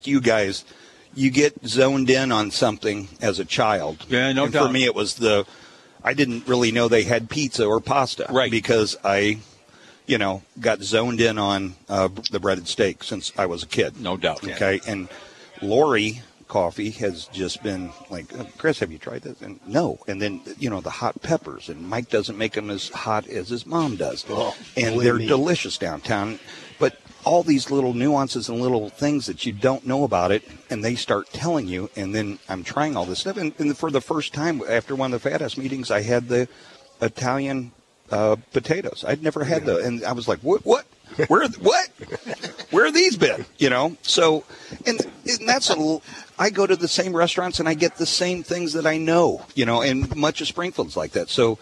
You guys, you get zoned in on something as a child. Yeah, no and doubt. For me, it was I didn't really know they had pizza or pasta. Right. Because I, got zoned in on the breaded steak since I was a kid. No doubt. Okay. And Lori Coffee has just been like, Chris, have you tried this? And no. And then, the hot peppers. And Mike doesn't make them as hot as his mom does. Oh, and they're delicious downtown. But all these little nuances and little things that you don't know about it, and they start telling you, and then I'm trying all this stuff. And for the first time, after one of the Fat Ass meetings, I had the Italian potatoes. I'd never had those. And I was like, what? Where have these been? So, and that's I go to the same restaurants and I get the same things that I know, and much of Springfield's like that. So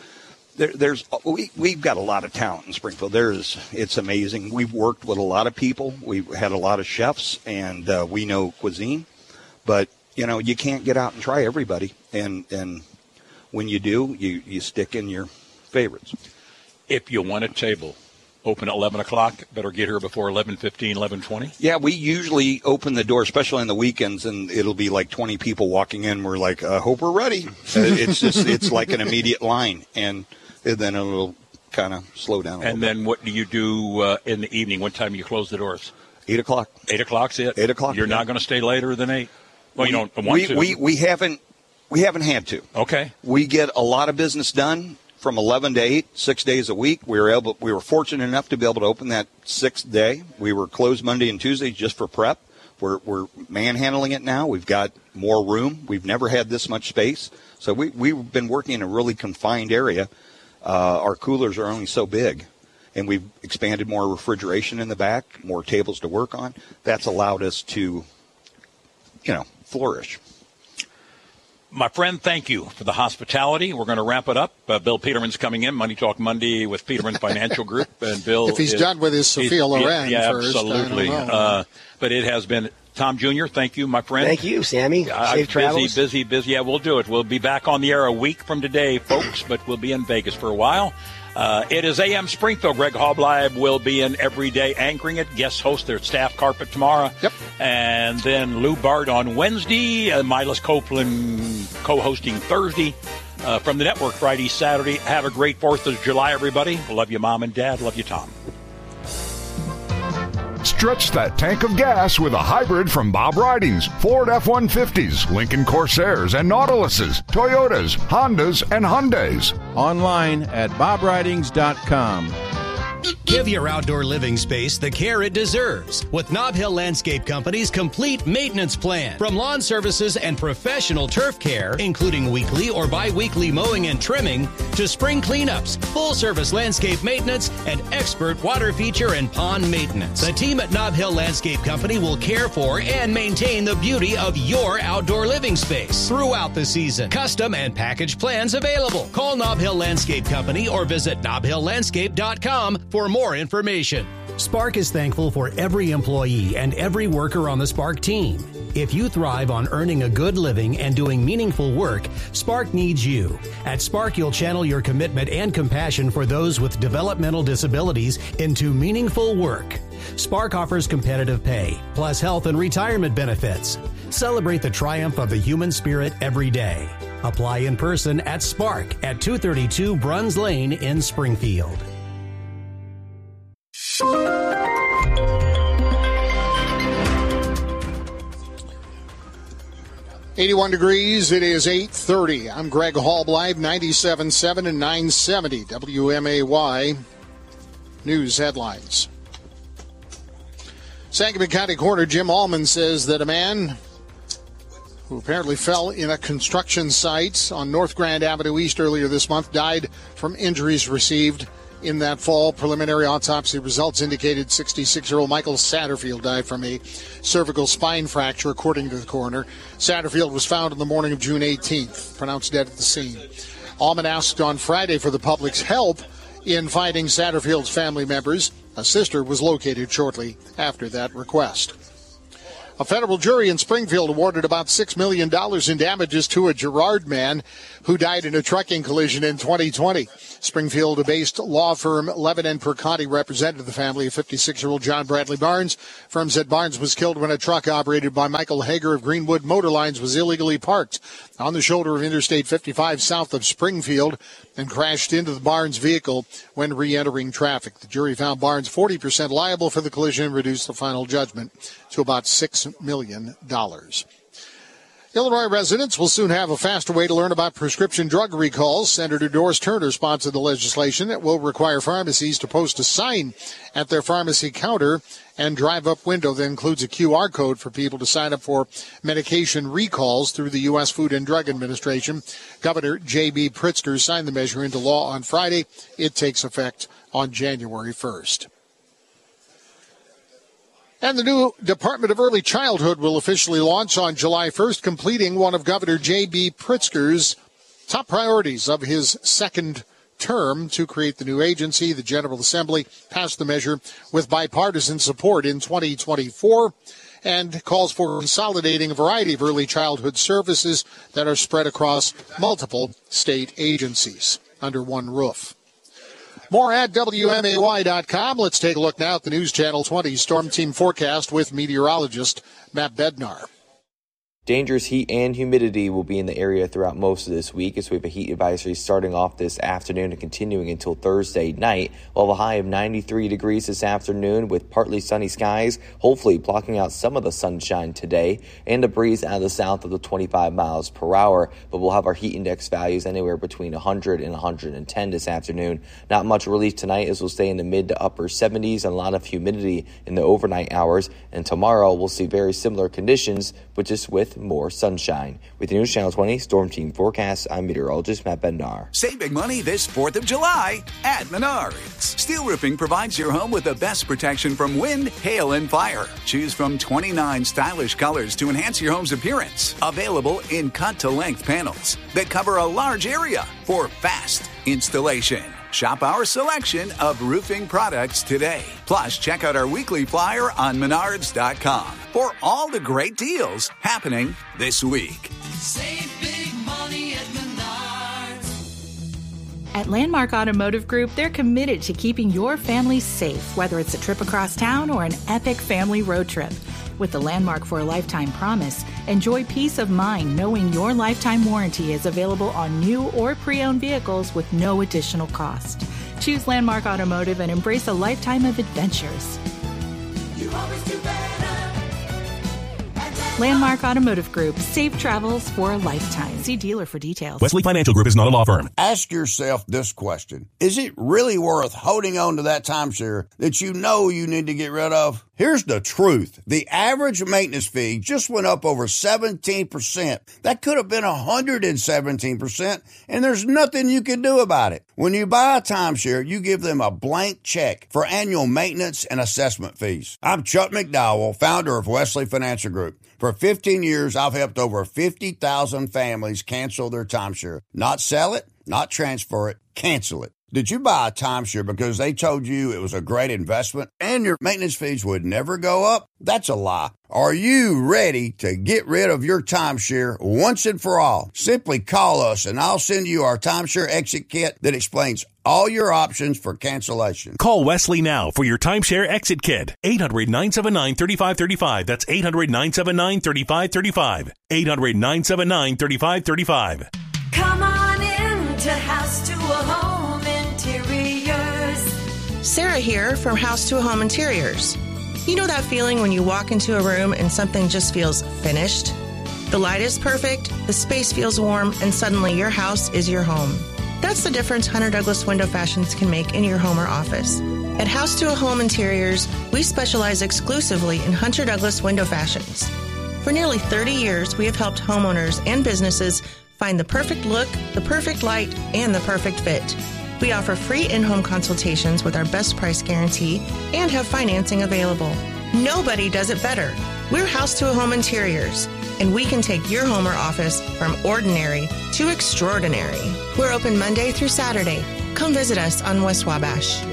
we've got a lot of talent in Springfield. It's amazing. We've worked with a lot of people. We've had a lot of chefs, and we know cuisine. But, you can't get out and try everybody. And when you do, you stick in your favorites. If you want a table, open at 11 o'clock. Better get here before 11:15, 11:20. Yeah, we usually open the door, especially on the weekends, and it'll be like 20 people walking in. We're like, hope we're ready. It's like an immediate line. And then it'll kind of slow down a little bit. And then what do you do in the evening? What time do you close the doors? 8 o'clock. 8 o'clock's it? 8 o'clock. You're not going to stay later than 8? Well, you don't want to. We haven't had to. Okay. We get a lot of business done from 11 to 8, 6 days a week. We were fortunate enough to be able to open that 6th day. We were closed Monday and Tuesday just for prep. We're manhandling it now. We've got more room. We've never had this much space. So we've been working in a really confined area. Our coolers are only so big, and we've expanded more refrigeration in the back, more tables to work on. That's allowed us to, flourish. My friend, thank you for the hospitality. We're going to wrap it up. Bill Peterman's coming in, Money Talk Monday with Peterman Financial Group. And Bill, if he's done with his Sophia Loren first, absolutely. But it has been Tom Jr., thank you, my friend. Thank you, Sammy. Safe travels. Busy. Yeah, we'll do it. We'll be back on the air a week from today, folks, but we'll be in Vegas for a while. It is AM Springfield. Greg Hallbleib will be in every day anchoring it. Guest host their staff carpet tomorrow. Yep. And then Lou Bart on Wednesday. Milas Copeland co-hosting Thursday from the network Friday, Saturday. Have a great 4th of July, everybody. Love you, Mom and Dad. Love you, Tom. Stretch that tank of gas with a hybrid from Bob Ridings. Ford F-150s, Lincoln Corsairs and Nautiluses, Toyotas, Hondas, and Hyundais. Online at bobridings.com. Give your outdoor living space the care it deserves with Nob Hill Landscape Company's complete maintenance plan. From lawn services and professional turf care, including weekly or bi-weekly mowing and trimming, to spring cleanups, full-service landscape maintenance, and expert water feature and pond maintenance. The team at Nob Hill Landscape Company will care for and maintain the beauty of your outdoor living space throughout the season. Custom and package plans available. Call Nob Hill Landscape Company or visit nobhilllandscape.com for more information. Spark is thankful for every employee and every worker on the Spark team. If you thrive on earning a good living and doing meaningful work, Spark needs you. At Spark, you'll channel your commitment and compassion for those with developmental disabilities into meaningful work. Spark offers competitive pay, plus health and retirement benefits. Celebrate the triumph of the human spirit every day. Apply in person at Spark at 232 Bruns Lane in Springfield. 81 degrees. It is 8:30. I'm Greg Hallbleib, 97.7 and 970 WMAY. News headlines. Sangamon County Coroner Jim Allman says that a man who apparently fell in a construction site on North Grand Avenue East earlier this month died from injuries received in that fall. Preliminary autopsy results indicated 66-year-old Michael Satterfield died from a cervical spine fracture, according to the coroner. Satterfield was found in the morning of June 18th, pronounced dead at the scene. Allman asked on Friday for the public's help in finding Satterfield's family members. A sister was located shortly after that request. A federal jury in Springfield awarded about $6 million in damages to a Girard man who died in a trucking collision in 2020. Springfield-based law firm Levin and Percotti represented the family of 56-year-old John Bradley Barnes. Firm said Barnes was killed when a truck operated by Michael Hager of Greenwood Motor Lines was illegally parked on the shoulder of Interstate 55 south of Springfield and crashed into the Barnes vehicle when re-entering traffic. The jury found Barnes 40% liable for the collision and reduced the final judgment to about $6 million. Illinois residents will soon have a faster way to learn about prescription drug recalls. Senator Doris Turner sponsored the legislation that will require pharmacies to post a sign at their pharmacy counter and drive-up window that includes a QR code for people to sign up for medication recalls through the U.S. Food and Drug Administration. Governor J.B. Pritzker signed the measure into law on Friday. It takes effect on January 1st. And the new Department of Early Childhood will officially launch on July 1st, completing one of Governor J.B. Pritzker's top priorities of his second term to create the new agency. The General Assembly passed the measure with bipartisan support in 2024 and calls for consolidating a variety of early childhood services that are spread across multiple state agencies under one roof. More at WMAY.com. Let's take a look now at the News Channel 20 Storm Team forecast with meteorologist Matt Bednar. Dangerous heat and humidity will be in the area throughout most of this week as we have a heat advisory starting off this afternoon and continuing until Thursday night. We'll have a high of 93 degrees this afternoon with partly sunny skies, hopefully blocking out some of the sunshine today, and a breeze out of the south of the 25 miles per hour. But we'll have our heat index values anywhere between 100 and 110 this afternoon. Not much relief tonight as we'll stay in the mid to upper 70s and a lot of humidity in the overnight hours. And tomorrow we'll see very similar conditions, but just with more sunshine. With the News Channel 20 Storm Team forecast, I'm meteorologist Matt Bednar. Save big money this 4th of July at Menards. Steel Roofing provides your home with the best protection from wind, hail, and fire. Choose from 29 stylish colors to enhance your home's appearance. Available in cut-to-length panels that cover a large area for fast installation. Shop our selection of roofing products today. Plus, check out our weekly flyer on Menards.com for all the great deals happening this week. Save big money at Menards. At Landmark Automotive Group, they're committed to keeping your family safe, whether it's a trip across town or an epic family road trip. With the Landmark for a Lifetime promise, enjoy peace of mind knowing your lifetime warranty is available on new or pre-owned vehicles with no additional cost. Choose Landmark Automotive and embrace a lifetime of adventures. You always do better. Landmark Automotive Group. Safe travels for a lifetime. See dealer for details. Wesley Financial Group is not a law firm. Ask yourself this question. Is it really worth holding on to that timeshare that you know you need to get rid of? Here's the truth. The average maintenance fee just went up over 17%. That could have been 117%, and there's nothing you can do about it. When you buy a timeshare, you give them a blank check for annual maintenance and assessment fees. I'm Chuck McDowell, founder of Wesley Financial Group. For 15 years, I've helped over 50,000 families cancel their timeshare. Not sell it, not transfer it, cancel it. Did you buy a timeshare because they told you it was a great investment and your maintenance fees would never go up? That's a lie. Are you ready to get rid of your timeshare once and for all? Simply call us and I'll send you our timeshare exit kit that explains all your options for cancellation. Call Wesley now for your timeshare exit kit. 800-979-3535. That's 800-979-3535. 800-979-3535. Come on in to House to a Home Interiors. Sarah here from House to a Home Interiors. You know that feeling when you walk into a room and something just feels finished? The light is perfect, the space feels warm, and suddenly your house is your home. That's the difference Hunter Douglas Window Fashions can make in your home or office. At House to a Home Interiors, we specialize exclusively in Hunter Douglas Window Fashions. For nearly 30 years, we have helped homeowners and businesses find the perfect look, the perfect light, and the perfect fit. We offer free in-home consultations with our best price guarantee and have financing available. Nobody does it better. We're House to a Home Interiors, and we can take your home or office from ordinary to extraordinary. We're open Monday through Saturday. Come visit us on West Wabash.